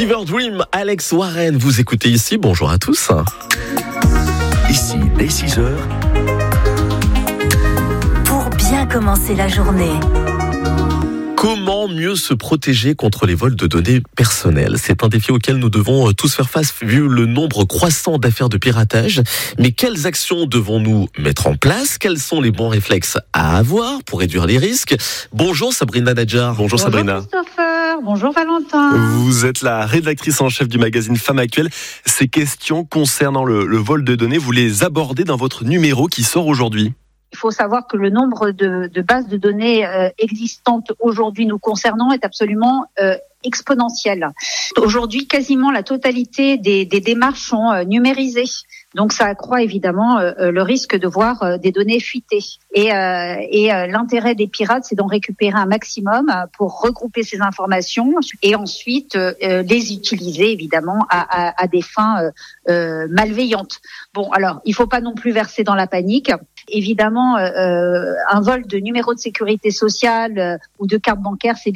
Fever Dream, Alex Warren, vous écoutez ici, bonjour à tous. Ici, dès 6h. Pour bien commencer la journée. Comment mieux se protéger contre les vols de données personnelles ? C'est un défi auquel nous devons tous faire face vu le nombre croissant d'affaires de piratage. Mais quelles actions devons-nous mettre en place ? Quels sont les bons réflexes à avoir pour réduire les risques ? Bonjour Sabrina Nadjar. Bonjour Sabrina. Bonjour Christopher. Bonjour Valentin. Vous êtes la rédactrice en chef du magazine Femmes Actuelles. Ces questions concernant le vol de données, vous les abordez dans votre numéro qui sort aujourd'hui. Il faut savoir que le nombre de bases de données existantes aujourd'hui nous concernant est absolument exponentiel. Aujourd'hui, quasiment la totalité des démarches sont numérisées. Donc ça accroît évidemment le risque de voir des données fuitées. Et l'intérêt des pirates, c'est d'en récupérer un maximum pour regrouper ces informations et ensuite les utiliser évidemment à des fins malveillantes. Bon, alors il faut pas non plus verser dans la panique. Évidemment, un vol de numéro de sécurité sociale ou de carte bancaire, c'est